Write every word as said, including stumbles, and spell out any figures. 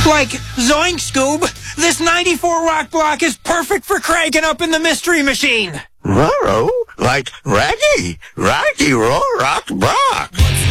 Like, zoink, Scoob, this ninety-four rock block is perfect for cranking up in the Mystery Machine. Roro? Like Raggy? Raggy Roll Rock Block.